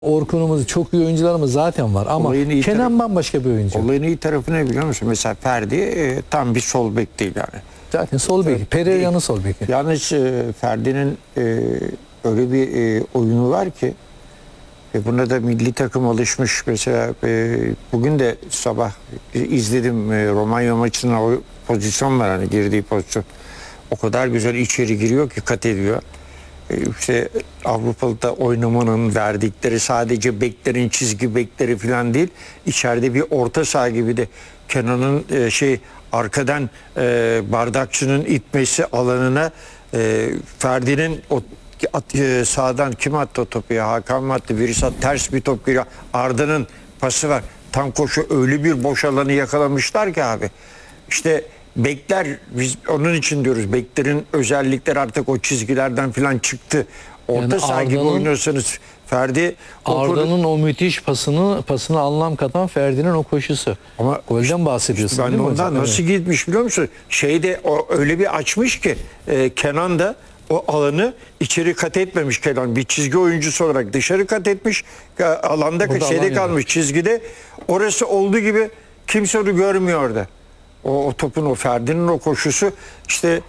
Orkun'umuz, çok iyi oyuncularımız zaten var ama Kenan bambaşka bir oyuncu. Olayın iyi tarafı ne biliyor musun? Mesela Ferdi tam bir sol bek değil yani. Zaten sol beki. Pereira'nın sol beki. Yalnız Ferdi'nin öyle bir oyunu var ki buna da milli takım alışmış. Mesela bugün de sabah izledim Romanya maçının o pozisyon var, hani girdiği pozisyon. O kadar güzel içeri giriyor ki, kat ediyor. İşte Avrupa'da oynamanın verdikleri sadece beklerin, çizgi bekleri falan değil. İçeride bir orta saha gibi de Kenan'ın arkadan bardakçının itmesi alanına, Ferdi'nin sağdan kim attı o topu ya? Hakan mı attı? Birisi attı, ters bir top geliyor. Arda'nın pası var. Tam koşu, öyle bir boş alanı yakalamışlar ki abi. İşte bekler, biz onun için diyoruz, beklerin özellikleri artık o çizgilerden falan çıktı. Orta yani saha gibi oynuyorsanız Ferdi, Arda'nın o müthiş pasını anlam katan Ferdi'nin o koşusu. Ama golden bahsediyorsun. Ben de ondan nasıl gitmiş biliyor musun? Şeyde o öyle bir açmış ki Kenan da o alanı içeri kat etmemiş Kenan. Bir çizgi oyuncusu olarak dışarı kat etmiş. Alanda şeyde kalmış, çizgide. Orası olduğu gibi kimse onu görmüyor orada. O topun, o Ferdi'nin o koşusu, işte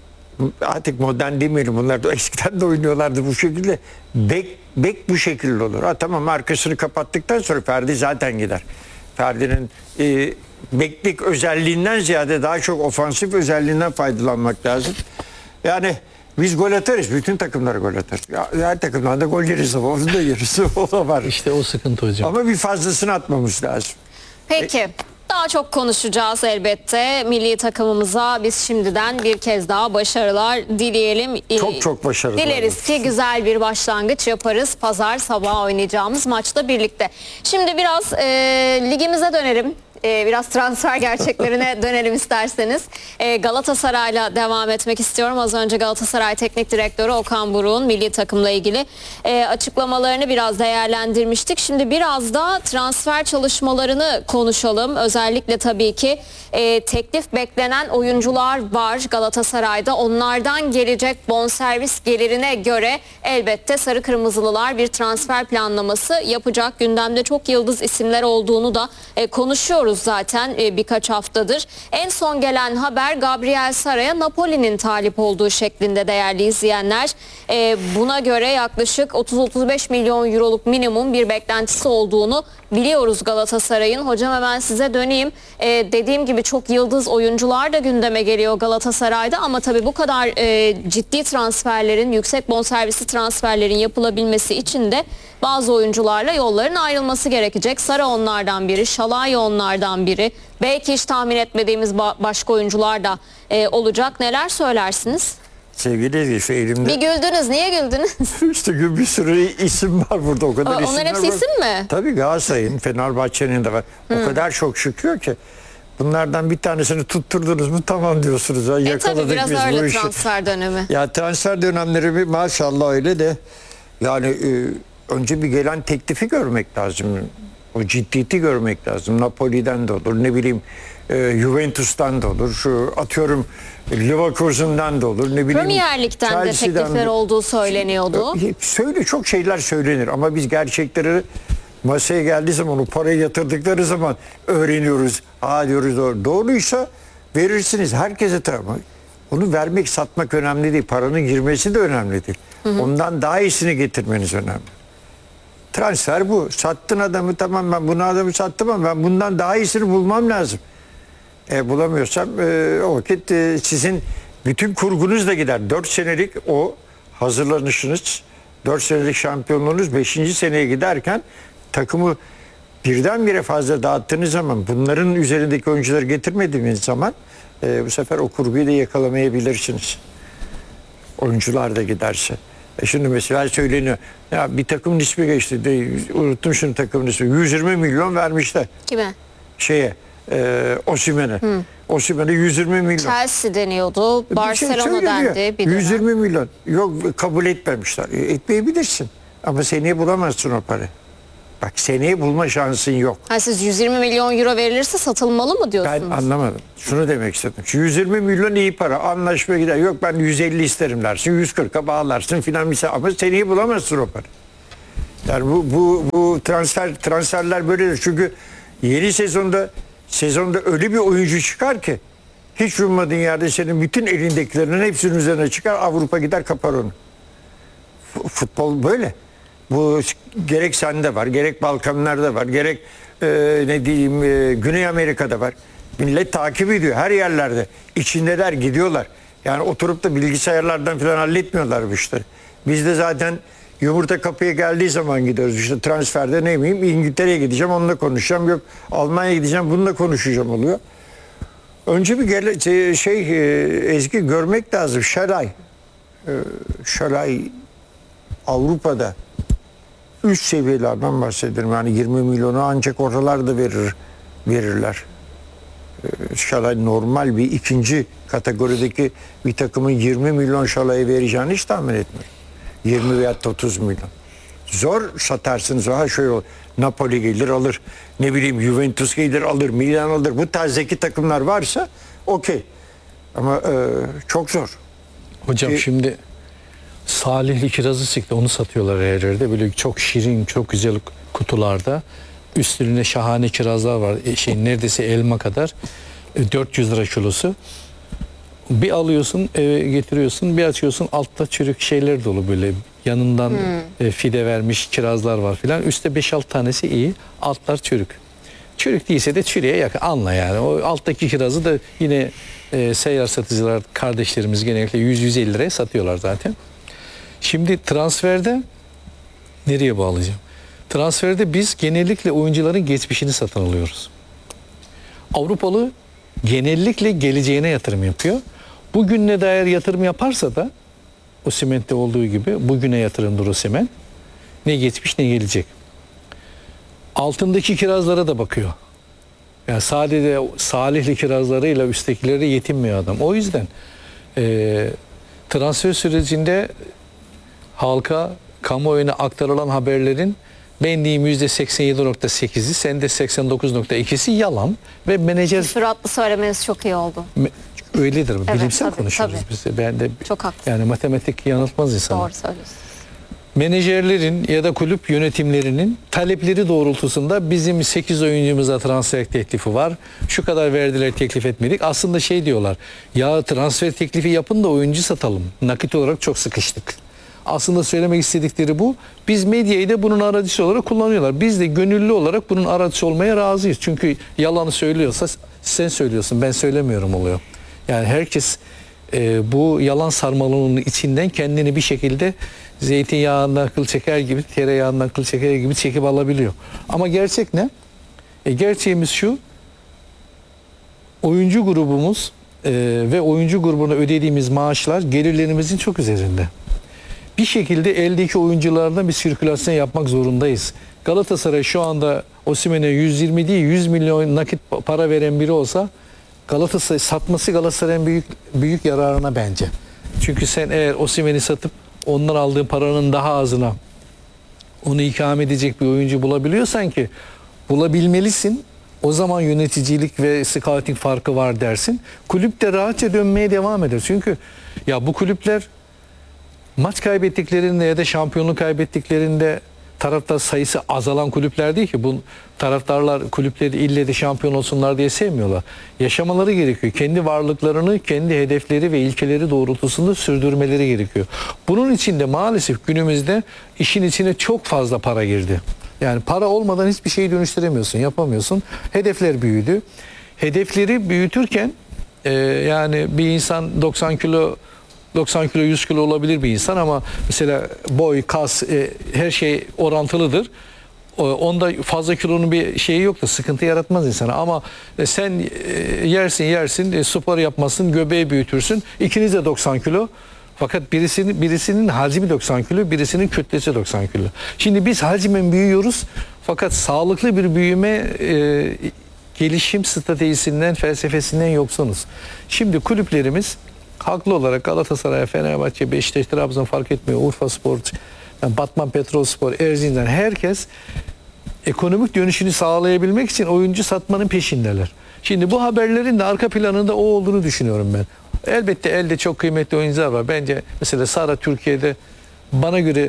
artık modern demeyelim, bunlar da eskiden de oynuyorlardı bu şekilde. Bek bu şekilde olur. Tamam, arkasını kapattıktan sonra Ferdi zaten gider. Ferdi'nin beklik özelliğinden ziyade daha çok ofansif özelliğinden faydalanmak lazım. Yani biz gol atarız. Bütün takımlar gol atar. Her takımdan da gol yeriz ama onun da yeriz. O da var. İşte o sıkıntı hocam. Ama bir fazlasını atmamız lazım. Peki. Daha çok konuşacağız elbette. Milli takımımıza biz şimdiden bir kez daha başarılar dileyelim. Çok başarılar. Dileriz ki güzel bir başlangıç yaparız pazar sabahı oynayacağımız maçla birlikte. Şimdi biraz ligimize dönelim. Biraz transfer gerçeklerine dönelim isterseniz. Galatasaray'la devam etmek istiyorum. Az önce Galatasaray Teknik Direktörü Okan Buruk'un milli takımla ilgili açıklamalarını biraz değerlendirmiştik. Şimdi biraz da transfer çalışmalarını konuşalım. Özellikle tabii ki teklif beklenen oyuncular var Galatasaray'da. Onlardan gelecek bonservis gelirine göre elbette Sarı Kırmızılılar bir transfer planlaması yapacak. Gündemde çok yıldız isimler olduğunu da konuşuyoruz zaten birkaç haftadır. En son gelen haber Gabriel Sara'ya Napoli'nin talip olduğu şeklinde değerli izleyenler. Buna göre yaklaşık 30-35 milyon euroluk minimum bir beklentisi olduğunu biliyoruz Galatasaray'ın. Hocam hemen size döneyim. Dediğim gibi çok yıldız oyuncular da gündeme geliyor Galatasaray'da ama tabii bu kadar ciddi transferlerin, yüksek bonservisli transferlerin yapılabilmesi için de bazı oyuncularla yolların ayrılması gerekecek. Sara onlardan biri, Şalay onlardan biri. Belki hiç tahmin etmediğimiz başka oyuncular da olacak. Neler söylersiniz? Sevgili Ezgi, elimde... Bir güldünüz. Niye güldünüz? İşte bir sürü isim var burada. O kadar Onların hepsi var. isim mi? Tabii, Galatasaray'ın, Fenerbahçe'nin de var. O kadar çok çıkıyor ki. Bunlardan bir tanesini tutturdunuz mu tamam diyorsunuz. Yakaladık tabii biraz biz öyle bu işi. transfer dönemi. Ya transfer dönemleri bir maşallah öyle de. Yani önce bir gelen teklifi görmek lazım. O ciddiyeti görmek lazım. Napoli'den de olur, ne bileyim Juventus'tan da olur. Atıyorum Leverkusen'dan da olur. Ne bileyim, Premier Lig'den de teklifler olduğu söyleniyordu. Çok şeyler söylenir ama biz gerçekleri masaya geldiği zaman, o parayı yatırdıkları zaman öğreniyoruz. Diyoruz doğruysa verirsiniz. Herkese tabii. Onu vermek, satmak önemli değil. Paranın girmesi de önemli değil. Ondan daha iyisini getirmeniz önemli. Transfer bu. Sattın adamı, tamam, ben bunu adamı sattım ama ben bundan daha iyisini bulmam lazım. Bulamıyorsam o vakit sizin bütün kurgunuz da gider. 4 senelik o hazırlanışınız, 4 senelik şampiyonluğunuz 5. seneye giderken takımı birdenbire fazla dağıttığınız zaman, bunların üzerindeki oyuncuları getirmediğiniz zaman bu sefer o kurguyu da yakalamayabilirsiniz. Oyuncular da giderse. Şimdi mesela söyleniyor. Ya bir takımın ismi geçti. Unuttum şimdi takımın ismi. 120 milyon vermişler. Kime? Osimhen'e. Osimhen'e 120 milyon. Chelsea deniyordu. Barcelona dendi. Bir 120 milyon. Yok, kabul etmemişler. Etmeyebilirsin. Ama seneye bulamazsın o parayı. Bak, seneye bulma şansın yok. Siz 120 milyon euro verilirse satılmalı mı diyorsunuz? Ben anlamadım. Şunu demek istedim. Şu 120 milyon iyi para. Anlaşma gider. Yok, ben 150 isterim dersin. 140'a bağlarsın filan. Ama seneye bulamazsın o parayı. Yani bu transferler böyledir. Çünkü yeni sezonda öyle bir oyuncu çıkar ki hiç ummadığın yerde senin bütün elindekilerin hepsinin üzerine çıkar. Avrupa gider kapar onu. Futbol böyle. Bu gerek sende var, gerek Balkanlarda var, gerek ne diyeyim Güney Amerika'da var. Millet takip ediyor her yerlerde. İçindeler, gidiyorlar. Yani oturup da bilgisayarlardan falan halletmiyorlar bu işleri. Biz de zaten yumurta kapıya geldiği zaman gidiyoruz. İşte transferde ne bileyim İngiltere'ye gideceğim, onunla konuşacağım. Yok Almanya'ya gideceğim, bununla konuşacağım oluyor. Önce bir Ezgi görmek lazım. Şalay Avrupa'da üst seviyelerden bahsederim. Yani 20 milyonu ancak oralarda verirler. Şalay normal bir ikinci kategorideki bir takımın 20 milyon Şalay'a vereceğini hiç tahmin etmiyorum. 20 veya 30 milyon. Zor satarsınız. Şöyle olur. Napoli gelir alır. Ne bileyim Juventus gelir alır. Milan alır. Bu tarzdaki takımlar varsa okey. Ama çok zor. Hocam şimdi Salihli kirazı çıktı. Onu satıyorlar her yerde. Böyle çok şirin, çok güzel kutularda. Üstünde şahane kirazlar var. Neredeyse elma kadar. 400 lira kilosu. Bir alıyorsun, eve getiriyorsun. Bir açıyorsun, altta çürük şeyler dolu böyle. Yanından fide vermiş kirazlar var filan. Üstte 5-6 tanesi iyi. Altlar çürük. Çürük değilse de çürüğe yakın. Anla yani. O alttaki kirazı da yine seyyar satıcılar kardeşlerimiz genellikle 100-150 liraya satıyorlar zaten. Şimdi transferde nereye bağlayacağım? Transferde biz genellikle oyuncuların geçmişini satın alıyoruz. Avrupalı genellikle geleceğine yatırım yapıyor. Bugüne dair yatırım yaparsa da Osimhen'de olduğu gibi bugüne yatırımdır Osimhen. Ne geçmiş ne gelecek. Altındaki kirazlara da bakıyor. Yani sadece Salihli kirazlarıyla üsttekilere yetinmiyor adam. O yüzden transfer sürecinde halka, kamuoyuna aktarılan haberlerin ben diyeyim %87.8'i, sende 89.2'si yalan ve menajer... Süratli söylemeniz çok iyi oldu. Öyledir. Evet, bilimsel tabii, konuşuyoruz tabii. biz. Ben de Çok haklısın. yani matematik yanıltmaz insanı. Doğru söylüyorsun. Menajerlerin ya da kulüp yönetimlerinin talepleri doğrultusunda bizim 8 oyuncumuza transfer teklifi var. Şu kadar verdiler, teklif etmedik. Aslında diyorlar. Ya transfer teklifi yapın da oyuncu satalım. Nakit olarak çok sıkıştık. Aslında söylemek istedikleri bu. Biz medyayı da bunun aracısı olarak kullanıyorlar. Biz de gönüllü olarak bunun aracısı olmaya razıyız. Çünkü yalanı söylüyorsa sen söylüyorsun, ben söylemiyorum oluyor. Yani herkes bu yalan sarmalının içinden kendini bir şekilde zeytinyağından kıl çeker gibi, tereyağından kıl çeker gibi çekip alabiliyor. Ama gerçek ne? Gerçeğimiz şu: oyuncu grubumuz ve oyuncu grubuna ödediğimiz maaşlar gelirlerimizin çok üzerinde. Bir şekilde eldeki oyunculardan bir sirkülasyon yapmak zorundayız. Galatasaray şu anda Osimhen'e 120 değil 100 milyon nakit para veren biri olsa Galatasaray satması Galatasaray'ın büyük yararına bence. Çünkü sen eğer Osimhen'i satıp ondan aldığın paranın daha azına onu ikame edecek bir oyuncu bulabiliyorsan, ki bulabilmelisin. O zaman yöneticilik ve scouting farkı var dersin. Kulüp de rahatça dönmeye devam eder. Çünkü ya bu kulüpler maç kaybettiklerinde ya da şampiyonluk kaybettiklerinde taraftar sayısı azalan kulüpler değil ki. Bu taraftarlar kulüpleri ille de şampiyon olsunlar diye sevmiyorlar. Yaşamaları gerekiyor. Kendi varlıklarını, kendi hedefleri ve ilkeleri doğrultusunda sürdürmeleri gerekiyor. Bunun için de maalesef günümüzde işin içine çok fazla para girdi. Yani para olmadan hiçbir şeyi dönüştüremiyorsun, yapamıyorsun. Hedefler büyüdü. Hedefleri büyütürken yani bir insan 90 kilo 100 kilo olabilir bir insan ama mesela boy, kas, her şey orantılıdır. Onda fazla kilonun bir şeyi yok da sıkıntı yaratmaz insana. Ama sen yersin, spor yapmasın, göbeği büyütürsün. İkiniz de 90 kilo. Fakat birisinin hacmi 90 kilo, birisinin kütlesi 90 kilo. Şimdi biz hacmen büyüyoruz fakat sağlıklı bir büyüme gelişim stratejisinden, felsefesinden yoksunuz. Şimdi kulüplerimiz haklı olarak Galatasaray, Fenerbahçe, Beşiktaş, Trabzon fark etmiyor. Urfaspor, Batman Petrolspor, Erzincan, herkes ekonomik dönüşünü sağlayabilmek için oyuncu satmanın peşindeler. Şimdi bu haberlerin de arka planında o olduğunu düşünüyorum ben. Elbette elde çok kıymetli oyuncular var. Bence mesela Sara Türkiye'de bana göre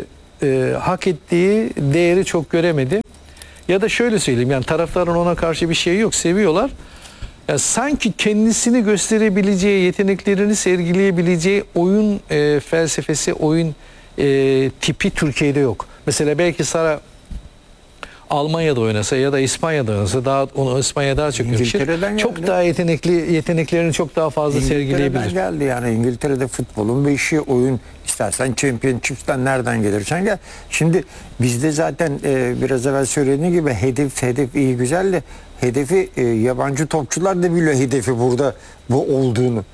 hak ettiği değeri çok göremedi. Ya da şöyle söyleyeyim, yani taraftarın ona karşı bir şey yok, seviyorlar. Ya sanki kendisini gösterebileceği, yeteneklerini sergileyebileceği oyun felsefesi, oyun tipi Türkiye'de yok. Mesela belki Sara Almanya'da oynasa ya da İspanya'da oynasa, daha onu İspanya daha çok yakışır. İngiltere'den Çok geldi. daha yeteneklerini çok daha fazla sergileyebilir. geldi yani. İngiltere'de futbolun beşiği, oyun istersen Championship'ten nereden gelirsen gel. Şimdi bizde zaten biraz evvel söylediğim gibi hedef iyi güzel de hedefi yabancı topçular da biliyor hedefi burada bu olduğunu.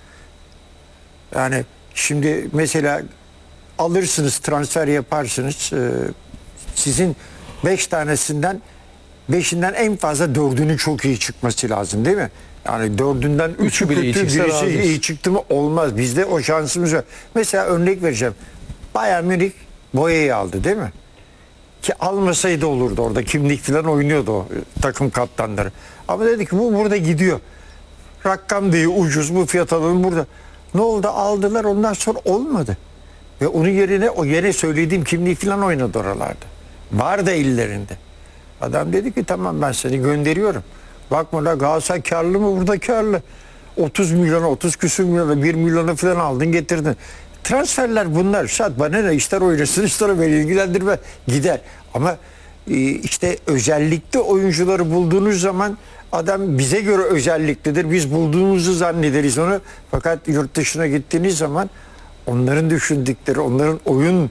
Yani şimdi mesela alırsınız, transfer yaparsınız. Sizin 5 tanesinden 5'inden en fazla 4'ünün çok iyi çıkması lazım değil mi? Yani 4'ünden 3'ü bile iyi kötü, çıksa birisi razıyız. iyi çıktı mı olmaz. Bizde o şansımız var. Mesela örnek vereceğim. Bayern Münih Boya'yı aldı değil mi? Ki almasaydı olurdu, orada kimlik falan oynuyordu o takım kaptanları. Ama dedi ki bu burada gidiyor. Rakam değil, ucuz, bu fiyat alalım burada. Ne oldu? Aldılar, ondan sonra olmadı. Ve onun yerine o yere söylediğim kimliği falan oynadı oralarda. Var da ellerinde. Adam dedi ki tamam ben seni gönderiyorum. Bakma da Galatasaray karlı mı? Burada karlı. 30 milyona, 30 küsür milyona, 1 milyona falan aldın getirdin. Transferler bunlar. Şart bana ne, ister oynasın ister beni ilgilendirme, gider. Ama işte özellikle oyuncuları bulduğunuz zaman adam bize göre özelliklidir. Biz bulduğumuzu zannederiz onu. Fakat yurt dışına gittiğiniz zaman onların düşündükleri, onların oyun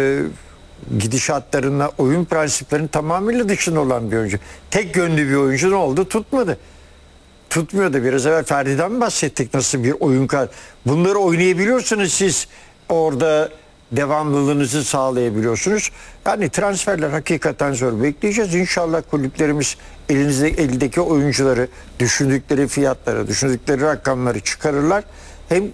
gidişatlarına, oyun prensiplerinin tamamıyla dışında olan bir oyuncu. Tek yönlü bir oyuncu ne oldu? Tutmadı. Tutmuyordu. Biraz evvel Ferdi'den bahsettik, nasıl bir oyun kar. Bunları oynayabiliyorsunuz siz, orada devamlılığınızı sağlayabiliyorsunuz. Yani transferler hakikaten zor. Bekleyeceğiz. İnşallah kulüplerimiz eldeki oyuncuları, düşündükleri fiyatları, düşündükleri rakamları çıkarırlar. Hem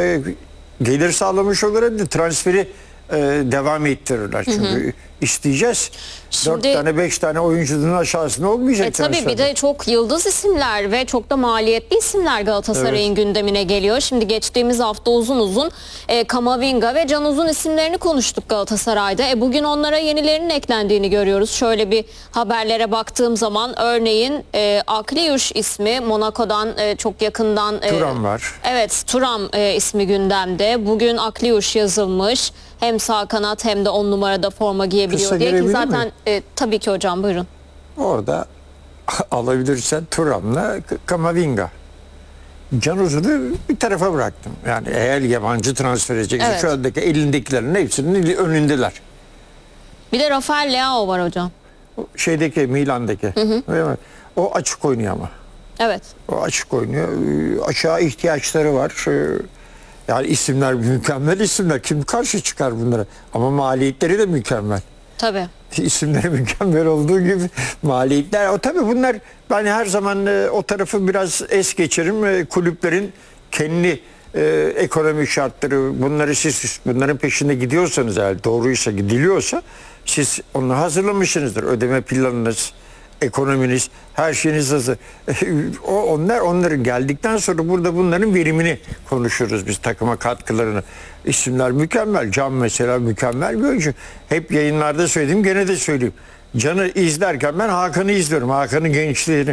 gelir sağlamış olur hem de transferi devam ettirirler. Çünkü isteyeceğiz. Şimdi- 4 tane 5 tane oyuncunun aşağısında olmayacak. Tabii bir transferde. de çok yıldız isimler ve çok da maliyetli isimler Galatasaray'ın gündemine geliyor. Şimdi geçtiğimiz hafta uzun uzun Kamavinga ve Can Uzun isimlerini konuştuk Galatasaray'da. Bugün onlara yenilerinin eklendiğini görüyoruz. Şöyle bir haberlere baktığım zaman örneğin Akliyuş ismi Monaco'dan çok yakından. Thuram var. Evet, Thuram ismi gündemde. Bugün Akliyuş yazılmış. Hem sağ kanat hem de 10 numarada forma giyebiliyor Kısa diye ki gelebilir zaten tabii ki hocam buyurun. Orada alabilirsen Thuram'la Kamavinga. Can Uzun'u bir tarafa bıraktım. Yani eğer yabancı transfer edecekse Evet. şu andaki elindekilerin hepsinin önündeler. Bir de Rafael Leao var hocam. O şeydeki, Milan'daki. Öyle mi? O açık oynuyor ama. Evet. O açık oynuyor. Aşağı ihtiyaçları var. Yani isimler mükemmel isimler. Kim karşı çıkar bunlara? Ama maliyetleri de mükemmel. Tabii. İsimleri mükemmel olduğu gibi maliyetler. O tabii bunlar, ben her zaman o tarafı biraz es geçerim. Kulüplerin kendi ekonomik şartları, bunları siz bunların peşinde gidiyorsanız, eğer doğruysa, gidiliyorsa siz onu hazırlamışsınızdır. Ödeme planınız, ekonominiz, her şeyiniz hazır. Onların geldikten sonra burada bunların verimini konuşuruz biz, takıma katkılarını. İsimler mükemmel. Can mesela mükemmel bir oyuncu. Hep yayınlarda söyledim, gene de söyleyeyim. Can'ı izlerken ben Hakan'ı izliyorum. Hakan'ın gençliğini.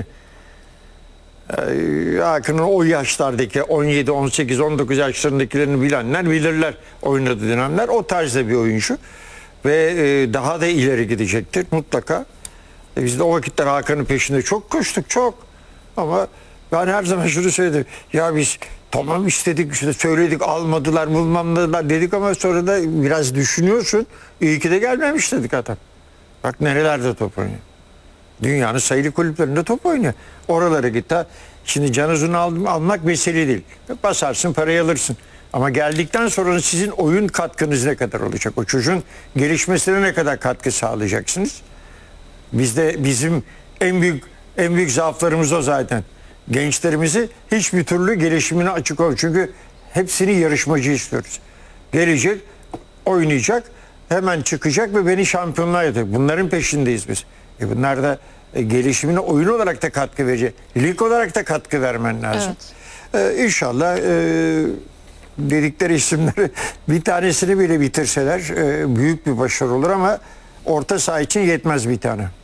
Hakan'ın o yaşlardaki 17, 18, 19 yaşlarındakilerini bilenler bilirler, oynadığı dönemler. O tarzda bir oyuncu. Ve daha da ileri gidecektir mutlaka. Biz de o vakitler Hakan'ın peşinde çok koştuk, çok. Ama ben her zaman şunu söyledim. Ya biz tamam istedik, işte söyledik, almadılar, bulmamadılar dedik ama sonra da biraz düşünüyorsun. İyi ki de gelmemiş dedik adam. Bak nerelerde top oynuyor. Dünyanın sayılı kulüplerinde top oynuyor. Oralara git ha. Şimdi Can Uzun'u almak mesele değil. Basarsın, parayı alırsın. Ama geldikten sonra sizin oyun katkınız ne kadar olacak? O çocuğun gelişmesine ne kadar katkı sağlayacaksınız? Bizim en büyük zaaflarımız o zaten. Gençlerimizi hiçbir türlü gelişimine açık ol. Çünkü hepsini yarışmacı istiyoruz. Gelecek, oynayacak, hemen çıkacak ve beni şampiyonluğa yatıracak. Bunların peşindeyiz biz. Bunlar da gelişimine oyun olarak da katkı verecek. Lig olarak da katkı vermen lazım. Evet. İnşallah dedikleri isimleri bir tanesini bile bitirseler büyük bir başarı olur ama orta saha için yetmez bir tane.